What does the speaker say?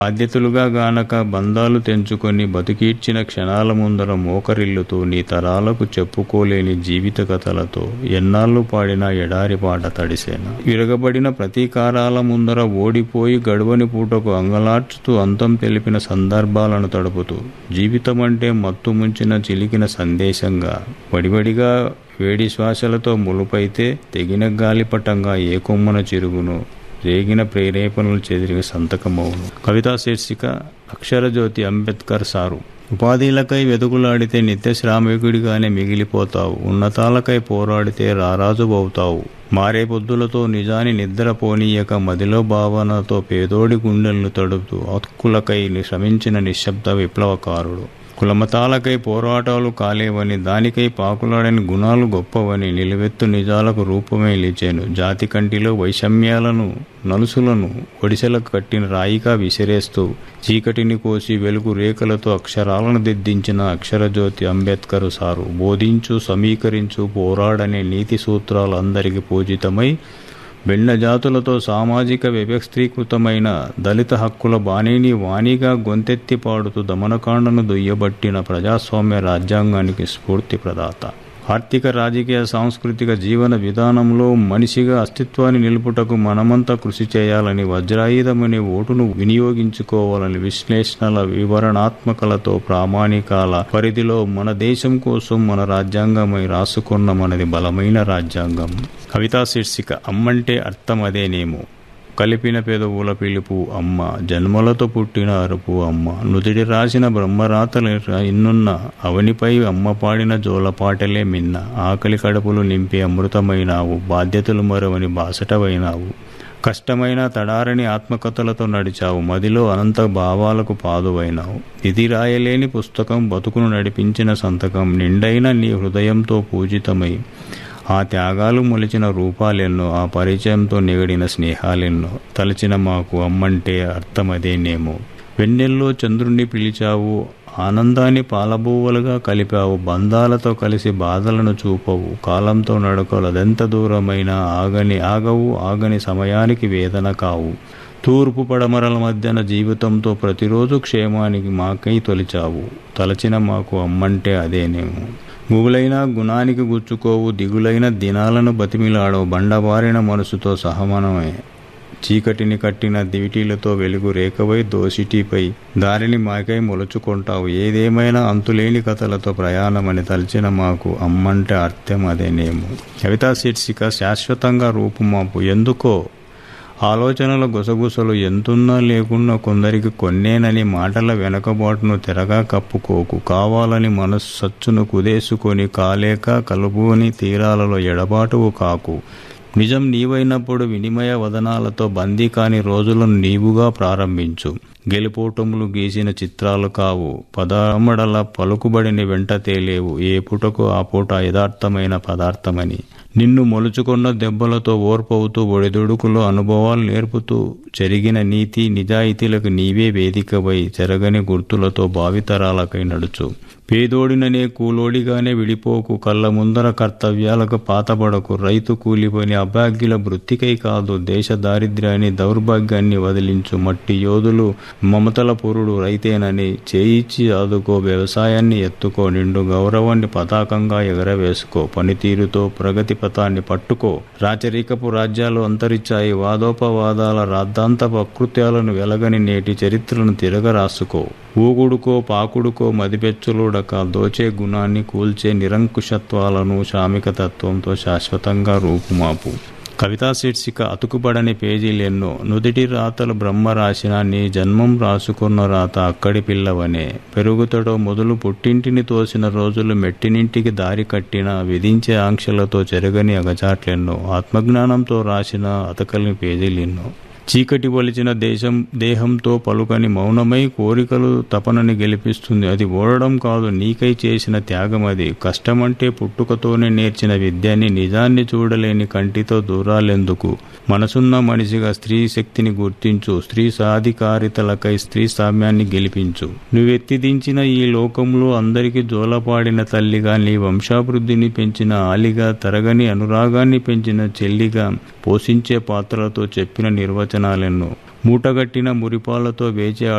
బాధ్యతలుగా గానక బంధాలు తెంచుకొని బతికీడ్చిన క్షణాల ముందర మోకరిల్లుతూ నీ తరాలకు చెప్పుకోలేని జీవిత కథలతో ఎన్నాళ్ళు పాడిన ఎడారి పాట తడిసేన. విరగబడిన ప్రతీకారాల ముందర ఓడిపోయి గడవని పూటకు అంగలార్చుతూ అంతం తెలిపిన సందర్భాలను తడుపుతూ జీవితమంటే మత్తు ముంచిన చిలికిన సందేశంగా వడివడిగా వేడి శ్వాసలతో ములుపైతే తెగిన గాలిపటంగా ఏ కొమ్మన చిరుగును రేగిన ప్రేరేపణలు చెదిరిన సంతకమవును. కవితా శీర్షిక అక్షరజ్యోతి అంబేద్కర్ సారు. ఉపాధిలకై వెతుకులాడితే నిత్య శ్రామికుడిగానే మిగిలిపోతావు. ఉన్నతాలకై పోరాడితే రారాజు అవుతావు. మారే పొద్దులతో నిజాన్ని నిద్రపోనీయక మదిలో భావనతో పేదోడి గుండెలను తడుపుతూ హక్కులకై శ్రమించిన నిశ్శబ్ద విప్లవకారుడు. కులమతాలకై పోరాటాలు కాలేవని, దానికై పాకులాడని గుణాలు గొప్పవని నిలువెత్తు నిజాలకు రూపమే లిచాను. జాతి కంటిలో వైషమ్యాలను నలుసులను ఒడిసెలకు కట్టిన రాయిగా విసిరేస్తూ చీకటిని కోసి వెలుగు రేఖలతో అక్షరాలను దిద్దించిన అక్షరజ్యోతి అంబేద్కర్ సారు. బోధించు, సమీకరించు, పోరాడనే నీతి సూత్రాలు అందరికీ పూజితమై భిన్న జాతులతో సామాజిక వ్యవస్థీకృతమైన దళిత హక్కుల బాణీని వాణిగా గొంతెత్తి పాడుతూ దమనకాండను దుయ్యబట్టిన ప్రజాస్వామ్య రాజ్యాంగానికి స్ఫూర్తి ప్రదాత. ఆర్థిక, రాజకీయ, సాంస్కృతిక జీవన విధానంలో మనిషిగా అస్తిత్వాన్ని నిలుపుటకు మనమంతా కృషి చేయాలని, వజ్రాయుధమనే ఓటును వినియోగించుకోవాలని విశ్లేషణల వివరణాత్మకలతో ప్రామాణికాల పరిధిలో మన దేశం కోసం మన రాజ్యాంగమై రాసుకున్న మనది బలమైన రాజ్యాంగం. కవితా శీర్షిక అమ్మంటే అర్థం అదేనేమో. కలిపిన పెదవుల పిలుపు అమ్మ, జన్మలతో పుట్టిన అరుపు అమ్మ, నుదిడి రాసిన బ్రహ్మరాతలు ఇన్నున్న అవనిపై అమ్మ పాడిన జోలపాటలే మిన్న. ఆకలి కడుపులు నింపి అమృతమైనావు, బాధ్యతలు మరవని బాసటవైనావు. కష్టమైన తడారని ఆత్మకథలతో నడిచావు, మదిలో అనంత భావాలకు పాదువైనావు. ఇది రాయలేని పుస్తకం, బతుకును నడిపించిన సంతకం, నిండైన నీ హృదయంతో పూజితమై ఆ త్యాగాలు మొలిచిన రూపాలెన్నో, ఆ పరిచయంతో నిగడిన స్నేహాలెన్నో. తలచిన మాకు అమ్మంటే అర్థమదేనేమో. వెన్నెల్లో చంద్రుణ్ణి పిలిచావు, ఆనందాన్ని పాలబూవలుగా కలిపావు. బంధాలతో కలిసి బాధలను చూపవు, కాలంతో నడకలు అదెంత దూరమైనా ఆగని సమయానికి వేదన కావు. తూర్పు పడమరల మధ్యన జీవితంతో ప్రతిరోజు క్షేమానికి మాకై తొలిచావు. తలచిన మాకు అమ్మంటే అదేనేమో. గుగులైన గుణానికి గుచ్చుకోవు, దిగులైన దినాలను బతిమిలాడవు. బండబారిన మనసుతో సహమనమే చీకటిని కట్టిన దివిటీలతో వెలుగు రేఖవై దోసిటిపై దారిని మాకై మొలుచుకుంటావు. ఏదేమైనా అంతులేని కథలతో ప్రయాణమని తలచిన మాకు అమ్మంటే అర్థం అదేనేమో. కవితా శీర్షిక శాశ్వతంగా రూపుమాపు. ఎందుకో ఆలోచనల గుసగుసలు ఎంతున్నా లేకున్నా కొందరికి కొన్నేనని మాటల వెనకబాటును తెరగా కప్పుకోకు. కావాలని మనసు సచ్చును కుదేసుకొని కాలేక కలుపుని తీరాలలో ఎడబాటువు కాకు. నిజం నీవైనప్పుడు వినిమయ వదనాలతో బందీ కాని రోజులను నీవుగా ప్రారంభించు. గెలుపోటములు గీసిన చిత్రాలు కావు, పదమడల పలుకుబడిని వెంట తేలేవు. ఏ పూటకు ఆ పూట యథార్థమైన పదార్థమని నిన్ను మొలుచుకున్న దెబ్బలతో ఓర్పవుతూ ఒడిదుడుకులో అనుభవాలు నేర్పుతూ చెరిగిన నీతి నిజాయితీలకు నీవే వేదికవై చెరగని గుర్తులతో భావితరాలకై నడుచు. పేదోడిననే కూలోడిగానే విడిపోకు. కళ్ళ ముందర కర్తవ్యాలకు పాతబడకు. రైతు కూలిపోని అభాగ్యుల వృత్తికై కాదు, దేశ దారిద్ర్యాన్ని దౌర్భాగ్యాన్ని వదిలించు. మట్టి యోధులు మమతల పురుడు రైతేనని చేయిచ్చి ఆదుకో. వ్యవసాయాన్ని ఎత్తుకో, నిండు గౌరవాన్ని పతాకంగా ఎగరవేసుకో. పనితీరుతో ప్రగతి పథాన్ని పట్టుకో. రాచరికపు రాజ్యాలు అంతరించాయి, వాదోపవాదాల రాద్ధాంతపు అకృత్యాలను వెలగని నేటి చరిత్రను తిరగరాసుకో. ఊగుడుకో పాకుడుకో మదిపెచ్చులుడక దోచే గుణాన్ని కూల్చే నిరంకుశత్వాలను శ్రామిక తత్వంతో శాశ్వతంగా రూపుమాపు. కవితా శీర్షిక అతుకుబడని పేజీలెన్నో. నుదిటి రాతలు బ్రహ్మ రాసిన నీ జన్మం రాసుకున్న రాత అక్కడి పిల్లవనే. పెరుగుతడో మొదలు పుట్టింటిని తోసిన రోజులు మెట్టినింటికి దారి కట్టిన విధించే ఆంక్షలతో చెరగని అగచాట్లెన్నో. ఆత్మజ్ఞానంతో రాసిన అతకలిని పేజీలెన్నో. చీకటి వలిచిన దేహంతో పలుకని మౌనమై కోరికలు తపనని గెలిపిస్తుంది. అది ఓడడం కాదు, నీకై చేసిన త్యాగం అది. కష్టమంటే పుట్టుకతోనే నేర్చిన విద్యాన్ని నిజాన్ని చూడలేని కంటితో దూరాలెందుకు. మనసున్న మనిషిగా స్త్రీ శక్తిని గుర్తించు. స్త్రీ సాధికారితలకై స్త్రీ సామ్యాన్ని గెలిపించు. నువ్వెత్తిదించిన ఈ లోకంలో అందరికీ జోలపాడిన తల్లిగా, నీ వంశాభివృద్ధిని పెంచిన ఆలిగా, తరగని అనురాగాన్ని పెంచిన చెల్లిగా, పోషించే పాత్రలతో చెప్పిన నిర్వచనాలెన్నో. మూటగట్టిన మురిపాలతో వేచే